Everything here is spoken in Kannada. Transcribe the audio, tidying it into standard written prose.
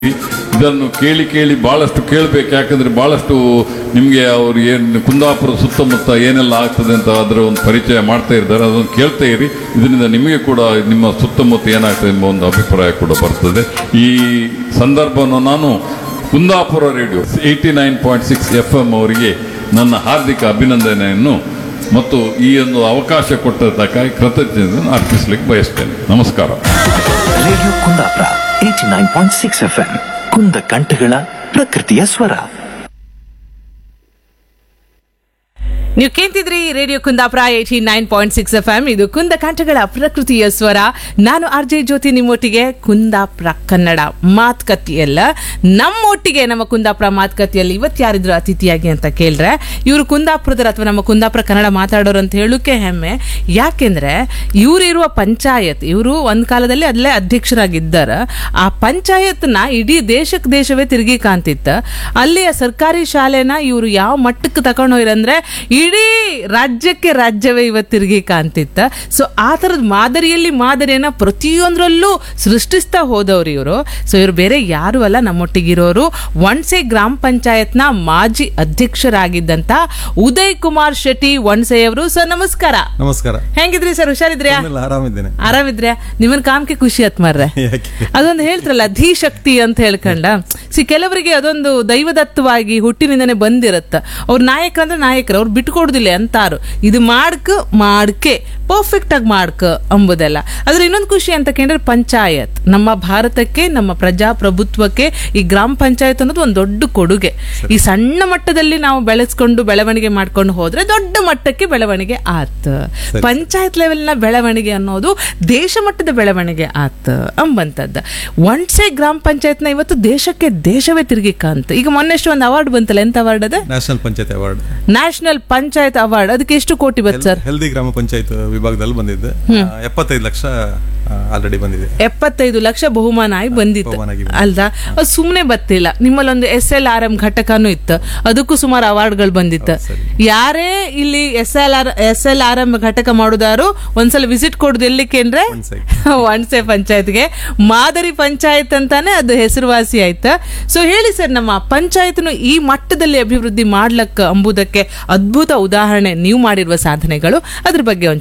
ಇದನ್ನು ಕೇಳಿ ಕೇಳಿ ಭಾಳಷ್ಟು ಕೇಳಬೇಕು. ಯಾಕಂದರೆ ಭಾಳಷ್ಟು ನಿಮಗೆ ಅವರು ಏನು ಕುಂದಾಪುರ ಸುತ್ತಮುತ್ತ ಏನೆಲ್ಲ ಆಗ್ತದೆ ಅಂತ ಅದರ ಒಂದು ಪರಿಚಯ ಮಾಡ್ತಾ ಇದ್ದಾರೆ. ಅದನ್ನು ಕೇಳ್ತಾ ಇರಿ. ಇದರಿಂದ ನಿಮಗೆ ಕೂಡ ನಿಮ್ಮ ಸುತ್ತಮುತ್ತ ಏನಾಗ್ತದೆ ಎಂಬ ಒಂದು ಅಭಿಪ್ರಾಯ ಕೂಡ ಬರ್ತದೆ. ಈ ಸಂದರ್ಭವನ್ನು ನಾನು ಕುಂದಾಪುರ ರೇಡಿಯೋ 89.6 FM ಅವರಿಗೆ ನನ್ನ ಹಾರ್ದಿಕ ಅಭಿನಂದನೆಯನ್ನು ಮತ್ತು ಈ ಒಂದು ಅವಕಾಶ ಕೊಟ್ಟದ್ದಕ್ಕಾಗಿ ಕೃತಜ್ಞತೆಯನ್ನು ಅರ್ಪಿಸಲಿಕ್ಕೆ ಬಯಸ್ತೇನೆ. ನಮಸ್ಕಾರ. ರೇಡಿಯೋ ಕುಂದಾಪುರ 89.6 FM ಕುಂದ ಕಂಠಗಳ ಪ್ರಕೃತಿಯ ಸ್ವರ. ನೀವು ಕೇಳ್ತಿದ್ರಿ ರೇಡಿಯೋ ಕುಂದಾಪುರ 89.6 FM. ಇದು ಕುಂದ ಕಂಠಗಳ ಪ್ರಕೃತಿಯ ಸ್ವರ. ನಾನು RJ ಜ್ಯೋತಿ ನಿಮ್ಮೊಟ್ಟಿಗೆ ಕುಂದಾಪುರ ಕನ್ನಡ ಮಾತುಕತೆಯಲ್ಲ, ನಮ್ಮೊಟ್ಟಿಗೆ ನಮ್ಮ ಕುಂದಾಪುರ ಮಾತುಕತೆಯಲ್ಲಿ ಇವತ್ತು ಯಾರಿದ್ರು ಅತಿಥಿಯಾಗಿ ಅಂತ ಕೇಳಿದ್ರೆ ಇವರು ಕುಂದಾಪುರದರ ಅಥವಾ ನಮ್ಮ ಕುಂದಾಪುರ ಕನ್ನಡ ಮಾತಾಡೋರು ಅಂತ ಹೇಳೋಕೆ ಹೆಮ್ಮೆ. ಯಾಕೆಂದ್ರೆ ಇವರಿರುವ ಪಂಚಾಯತ್, ಇವರು ಒಂದ್ ಕಾಲದಲ್ಲಿ ಅಲ್ಲೇ ಅಧ್ಯಕ್ಷರಾಗಿದ್ದಾರೆ. ಆ ಪಂಚಾಯತ್ನ ಇಡೀ ದೇಶವೇ ತಿರುಗಿ ಕಾಣ್ತಿತ್ತ. ಅಲ್ಲಿಯ ಸರ್ಕಾರಿ ಶಾಲೆನ ಇವರು ಯಾವ ಮಟ್ಟಕ್ಕೆ ತಗೊಂಡೋಯ್ರಂದ್ರೆ ಇಡೀ ರಾಜ್ಯವೇ ಇವತ್ತು ತಿರುಗಿ ಕಾಣ್ತಿತ್ತ. ಸೊ ಆ ತರದ ಮಾದರಿಯನ್ನ ಪ್ರತಿಯೊಂದರಲ್ಲೂ ಸೃಷ್ಟಿಸ್ತಾ ಹೋದವ್ರು ಇವರು. ಸೊ ಇವರು ಬೇರೆ ಯಾರು ಅಲ್ಲ, ನಮ್ಮೊಟ್ಟಿಗಿರೋರು ವಣ್ಸೆ ಗ್ರಾಮ ಪಂಚಾಯತ್ನ ಮಾಜಿ ಅಧ್ಯಕ್ಷರಾಗಿದ್ದಂತ ಉದಯ್ ಕುಮಾರ್ ಶೆಟ್ಟಿ ವಣ್ಸೆ ಅವರು. ಸರ್ ನಮಸ್ಕಾರ. ನಮಸ್ಕಾರ. ಹೆಂಗಿದ್ರಿ ಸರ್? ಹುಷಾರಿದ್ರ್ಯಾ? ಆರಾಮಿದ್ದೇನೆ. ಆರಾಮಿದ್ರ್ಯಾ? ನಿಮ್ಮನ್ ಕಾಮಕ್ಕೆ ಖುಷಿ ಆತ್ ಮಾರ್ರೆ. ಅದೊಂದು ಹೇಳ್ತಾರಲ್ಲ ಧೀಶಕ್ತಿ ಅಂತ ಹೇಳ್ಕೊಂಡ. ಕೆಲವರಿಗೆ ಅದೊಂದು ದೈವದತ್ತವಾಗಿ ಹುಟ್ಟಿನಿಂದನೇ ಬಂದಿರತ್ತ. ಅವ್ರ ನಾಯಕರಂದ್ರೆ ನಾಯಕರು, ಅವ್ರು ಬಿಟ್ಕೊಡುದಿಲ್ಲ ಅಂತಾರು. ಇದು ಮಾಡ್ಕೆ ಪರ್ಫೆಕ್ಟ್ ಆಗಿ ಮಾಡ್ಕ ಅಂಬುದೆಲ್ಲ. ಅದ್ರ ಇನ್ನೊಂದು ಖುಷಿ ಅಂತ ಕೇಳಿದ್ರೆ ಪಂಚಾಯತ್ ನಮ್ಮ ಭಾರತಕ್ಕೆ, ನಮ್ಮ ಪ್ರಜಾಪ್ರಭುತ್ವಕ್ಕೆ ಈ ಗ್ರಾಮ ಪಂಚಾಯತ್ ಅನ್ನೋದು ಒಂದು ದೊಡ್ಡ ಕೊಡುಗೆ. ಈ ಸಣ್ಣ ಮಟ್ಟದಲ್ಲಿ ನಾವು ಬೆಳೆಸ್ಕೊಂಡು ಬೆಳವಣಿಗೆ ಮಾಡ್ಕೊಂಡು ಹೋದ್ರೆ ದೊಡ್ಡ ಮಟ್ಟಕ್ಕೆ ಬೆಳವಣಿಗೆ ಆತ್. ಪಂಚಾಯತ್ ಲೆವೆಲ್ನ ಬೆಳವಣಿಗೆ ಅನ್ನೋದು ದೇಶ ಮಟ್ಟದ ಬೆಳವಣಿಗೆ ಆತ್ ಅಂಬಂತದ್ದ. ವಣ್ಸೆ ಗ್ರಾಮ ಪಂಚಾಯತ್ನ ಇವತ್ತು ದೇಶವೇ ತಿರುಗಿ ಕಾಂತ. ಈಗ ಮೊನ್ನೆಷ್ಟು ಒಂದು ಅವಾರ್ಡ್ ಬಂತಲ್ಲ, ಎಂತ ಅವಾರ್ಡ್ ಅದ? National panchayat award. National panchayat award. ಅದಕ್ಕೆ ಎಷ್ಟು ಕೋಟಿ ಬಂತು ಸರ್? ಹೆಲ್ದಿ ಗ್ರಾಮ ಪಂಚಾಯತ್ ವಿಭಾಗದಲ್ಲಿ ಬಂದಿದೆ. 75 ಲಕ್ಷ ಆಲ್ರೆಡಿ ಬಂದಿದೆ. 75 ಲಕ್ಷ ಬಹುಮಾನ ಆಗಿ ಬಂದಿತ್ತು ಅಲ್ದಾ? ಅದು ಸುಮ್ಮನೆ ಬತ್ತಿಲ್ಲ. ನಿಮ್ಮಲ್ಲೊಂದು SLRM ಘಟಕನೂ ಇತ್ತು, ಅದಕ್ಕೂ ಸುಮಾರು ಅವಾರ್ಡ್ಗಳು ಬಂದಿತ್ತು. ಯಾರೇ ಇಲ್ಲಿ SLRM ಘಟಕ ಮಾಡುದಾರು ಒಂದ್ಸಲ ವಿಸಿಟ್ ಕೊಡುದು ಎಲ್ಲಿಕ್ಕೆ ಅಂದ್ರೆ ವಣ್ಸೆ ಪಂಚಾಯತ್ಗೆ. ಮಾದರಿ ಪಂಚಾಯತ್ ಅಂತಾನೆ ಅದು ಹೆಸರುವಾಸಿ ಆಯ್ತಾ. ಸೊ ಹೇಳಿ ಸರ್, ನಮ್ಮ ಪಂಚಾಯತ್ನು ಈ ಮಟ್ಟದಲ್ಲಿ ಅಭಿವೃದ್ಧಿ ಮಾಡ್ಲಕ್ಕ ಅಂಬುದಕ್ಕೆ ಅದ್ಭುತ ಉದಾಹರಣೆ ನೀವು ಮಾಡಿರುವ ಸಾಧನೆಗಳು, ಅದ್ರ ಬಗ್ಗೆ